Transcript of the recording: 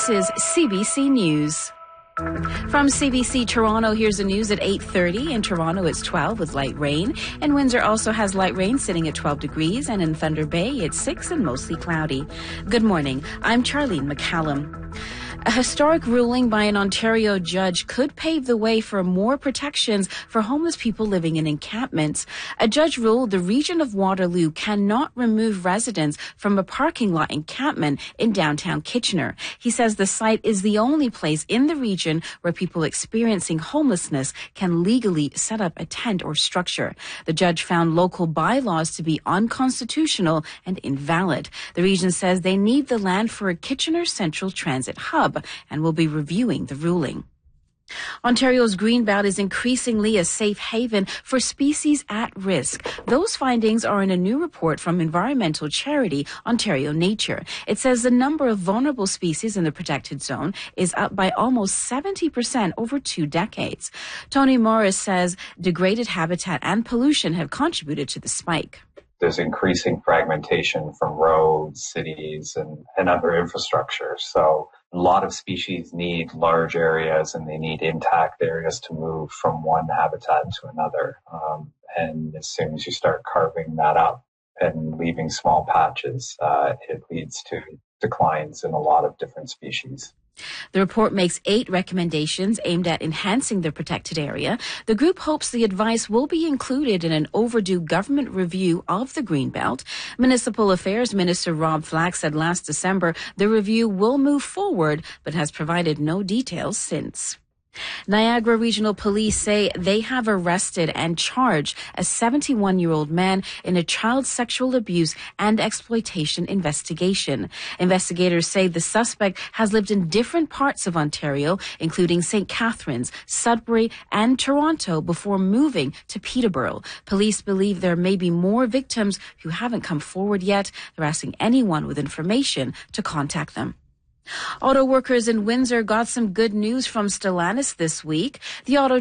This is CBC News. From CBC Toronto, here's the news at 8:30. In Toronto, it's 12 with light rain. And Windsor also has light rain sitting at 12 degrees. And in Thunder Bay, it's 6 and mostly cloudy. Good morning. I'm Charlene McCallum. A historic ruling by an Ontario judge could pave the way for more protections for homeless people living in encampments. A judge ruled the region of Waterloo cannot remove residents from a parking lot encampment in downtown Kitchener. He says the site is the only place in the region where people experiencing homelessness can legally set up a tent or structure. The judge found local bylaws to be unconstitutional and invalid. The region says they need the land for a Kitchener Central Transit hub and will be reviewing the ruling. Ontario's Greenbelt is increasingly a safe haven for species at risk. Those findings are in a new report from environmental charity Ontario Nature. It says the number of vulnerable species in the protected zone is up by almost 70% over 2 decades. Tony Morris says degraded habitat and pollution have contributed to the spike. There's increasing fragmentation from roads, cities, and other infrastructure. So a lot of species need large areas and they need intact areas to move from one habitat to another. And as soon as you start carving that up and leaving small patches, it leads to declines in a lot of different species. The report makes 8 recommendations aimed at enhancing the protected area. The group hopes the advice will be included in an overdue government review of the Greenbelt. Municipal Affairs Minister Rob Flack said last December the review will move forward, but has provided no details since. Niagara Regional Police say they have arrested and charged a 71-year-old man in a child sexual abuse and exploitation investigation. Investigators say the suspect has lived in different parts of Ontario, including St. Catharines, Sudbury, and Toronto before moving to Peterborough. Police believe there may be more victims who haven't come forward yet. They're asking anyone with information to contact them. Auto workers in Windsor got some good news from Stellantis this week. The auto